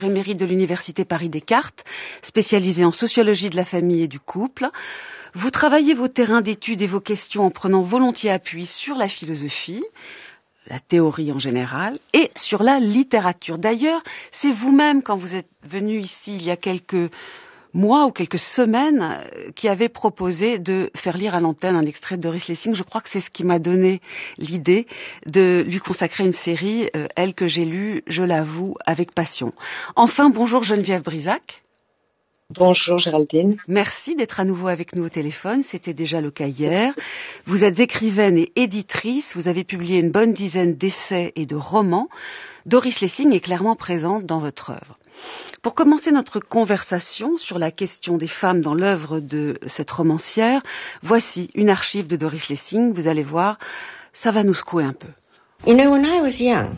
émérite de l'Université Paris-Descartes, spécialisée en sociologie de la famille et du couple. Vous travaillez vos terrains d'études et vos questions en prenant volontiers appui sur la philosophie, la théorie en général, et sur la littérature. D'ailleurs, c'est vous-même, quand vous êtes venu ici il y a quelques mois ou quelques semaines, qui avez proposé de faire lire à l'antenne un extrait de Doris Lessing. Je crois que c'est ce qui m'a donné l'idée de lui consacrer une série, elle que j'ai lue, je l'avoue, avec passion. Enfin, bonjour Geneviève Brisac. Bonjour Géraldine. Merci d'être à nouveau avec nous au téléphone, c'était déjà le cas hier. Vous êtes écrivaine et éditrice, vous avez publié une bonne dizaine d'essais et de romans. Doris Lessing est clairement présente dans votre œuvre. Pour commencer notre conversation sur la question des femmes dans l'œuvre de cette romancière, voici une archive de Doris Lessing, vous allez voir, ça va nous secouer un peu. You know, when I was young,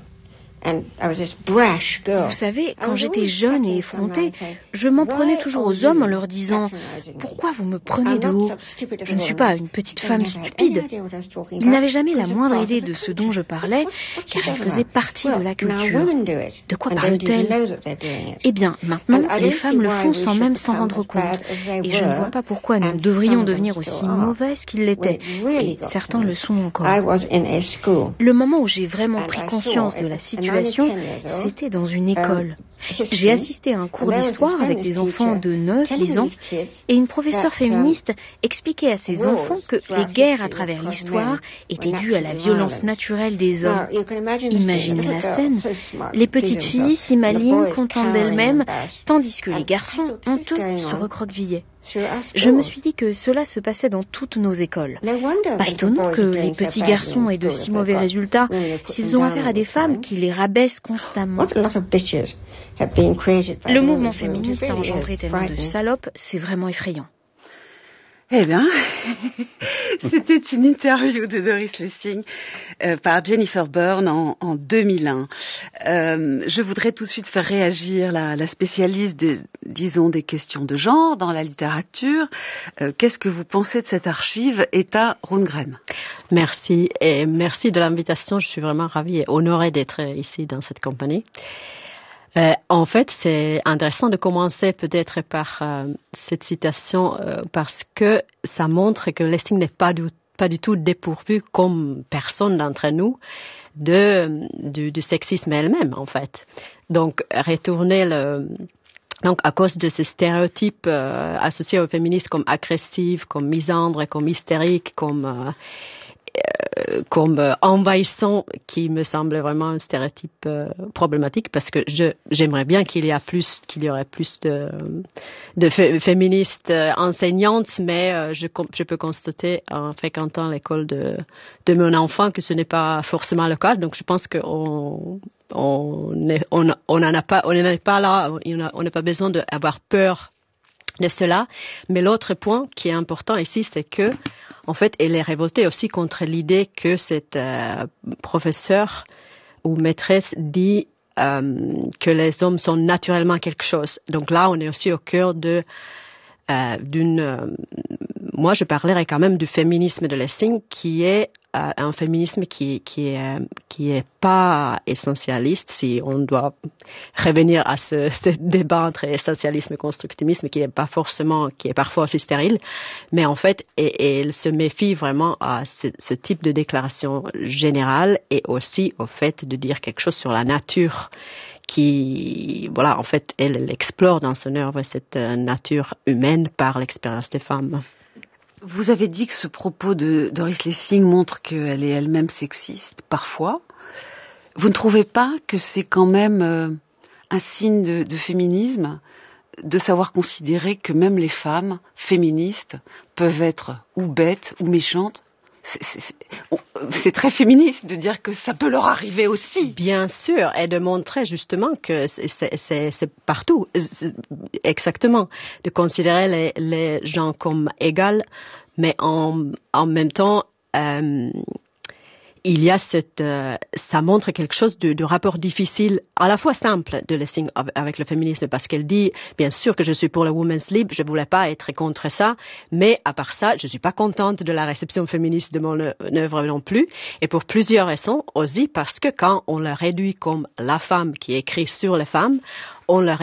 Vous savez, quand j'étais jeune et effrontée, je m'en prenais toujours aux hommes en leur disant « Pourquoi vous me prenez de haut ? Je ne suis pas une petite femme stupide. » Ils n'avaient jamais la moindre idée de ce dont je parlais, car elle faisait partie de la culture. De quoi parle-t-elle ? Eh bien, maintenant, les femmes le font sans même s'en rendre compte. Et je ne vois pas pourquoi nous devrions devenir aussi mauvaises qu'ils l'étaient. Et certains le sont encore. Le moment où j'ai vraiment pris conscience de la situation, c'était dans une école. J'ai assisté à un cours d'histoire avec des enfants de 9-10 ans et une professeure féministe expliquait à ces enfants que les guerres à travers l'histoire étaient dues à la violence naturelle des hommes. Imaginez la scène. Les petites filles si malignes, contentes d'elles-mêmes, tandis que les garçons honteux se recroquevillaient. Je me suis dit que cela se passait dans toutes nos écoles. Pas étonnant que les petits garçons aient de si mauvais résultats s'ils ont affaire à des femmes qui les rabaissent constamment. Le mouvement féministe a engendré tellement de salopes, c'est vraiment effrayant. Eh bien, c'était une interview de Doris Lessing par Jennifer Byrne en 2001. Je voudrais tout de suite faire réagir la spécialiste des questions de genre dans la littérature. Qu'est-ce que vous pensez de cette archive, Etta Rundgren? Merci, et merci de l'invitation. Je suis vraiment ravie et honorée d'être ici dans cette compagnie. En fait, c'est intéressant de commencer peut-être par cette citation parce que ça montre que Lessing n'est pas du tout dépourvu comme personne d'entre nous du sexisme elle-même, en fait. Donc, donc, à cause de ces stéréotypes associés aux féministes comme agressives, comme misandres, comme hystériques, comme envahissant, qui me semble vraiment un stéréotype problématique, parce que j'aimerais bien qu'il y aurait plus de féministes enseignantes, mais je peux constater en fréquentant l'école de mon enfant que ce n'est pas forcément le cas. Donc je pense qu'on n'en est pas là, on n'a pas besoin d'avoir peur de cela. Mais l'autre point qui est important ici, c'est que en fait, elle est révoltée aussi contre l'idée que cette professeure ou maîtresse dit que les hommes sont naturellement quelque chose. Donc là, on est aussi au cœur moi, je parlerais quand même du féminisme de Lessing, qui est un féminisme qui est pas essentialiste, si on doit revenir à ce débat entre essentialisme et constructivisme, qui est parfois aussi stérile, mais en fait, elle se méfie vraiment à ce type de déclaration générale et aussi au fait de dire quelque chose sur la nature en fait, elle explore dans son œuvre cette nature humaine par l'expérience des femmes. Vous avez dit que ce propos de Doris Lessing montre qu'elle est elle-même sexiste, parfois. Vous ne trouvez pas que c'est quand même un signe de féminisme, de savoir considérer que même les femmes féministes peuvent être ou bêtes ou méchantes? C'est très féministe de dire que ça peut leur arriver aussi. Bien sûr, et de montrer justement que c'est partout, exactement, de considérer les gens comme égales, mais en même temps, il y a ça montre quelque chose de rapport difficile, à la fois simple de Lessing avec le féminisme, parce qu'elle dit, bien sûr que je suis pour le women's lib, je voulais pas être contre ça, mais à part ça, je suis pas contente de la réception féministe de mon œuvre non plus, et pour plusieurs raisons, aussi parce que quand on la réduit comme la femme qui écrit sur les femmes, on leur